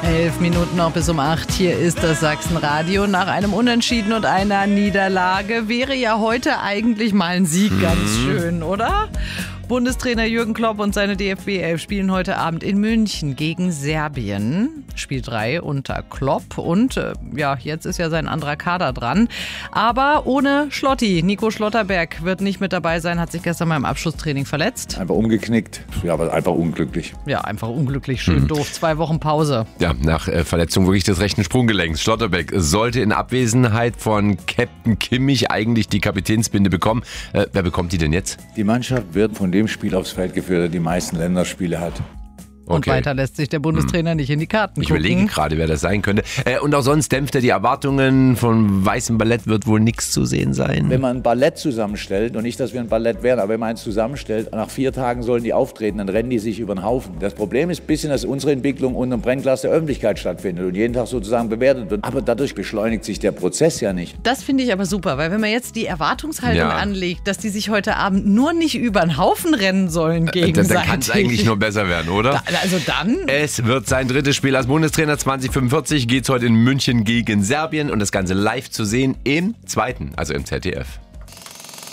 11 Minuten noch bis um 8. Hier ist das Sachsenradio. Nach einem Unentschieden und einer Niederlage wäre ja heute eigentlich mal ein Sieg ganz schön, oder? Bundestrainer Jürgen Klopp und seine DFB 11 spielen heute Abend in München gegen Serbien. Spiel 3 unter Klopp und jetzt ist ja sein anderer Kader dran. Aber ohne Schlotti. Nico Schlotterberg wird nicht mit dabei sein, hat sich gestern beim Abschlusstraining verletzt. Einfach umgeknickt, ja, aber einfach unglücklich. Ja, einfach unglücklich, schön doof. 2 Wochen Pause. Ja, nach Verletzung wirklich des rechten Sprunggelenks. Schlotterbeck sollte in Abwesenheit von Captain Kimmich eigentlich die Kapitänsbinde bekommen. Wer bekommt die denn jetzt? Die Mannschaft wird von dem Spiel aufs Feld geführt, der die meisten Länderspiele hat. Und weiter lässt sich der Bundestrainer nicht in die Karten gucken. Ich überlege gerade, wer das sein könnte. Und auch sonst dämpft er die Erwartungen. Von Weißem Ballett wird wohl nichts zu sehen sein. Wenn man ein Ballett zusammenstellt, und nicht, dass wir ein Ballett wären, aber wenn man eins zusammenstellt, nach 4 Tagen sollen die auftreten, dann rennen die sich über den Haufen. Das Problem ist ein bisschen, dass unsere Entwicklung unter dem Brennglas der Öffentlichkeit stattfindet und jeden Tag sozusagen bewertet wird. Aber dadurch beschleunigt sich der Prozess ja nicht. Das finde ich aber super, weil wenn man jetzt die Erwartungshaltung anlegt, dass die sich heute Abend nur nicht über den Haufen rennen sollen gegenseitig. Dann kann es eigentlich nur besser werden, oder? Also dann... Es wird sein drittes Spiel als Bundestrainer 2045. Geht's heute in München gegen Serbien und das Ganze live zu sehen im zweiten, also im ZDF.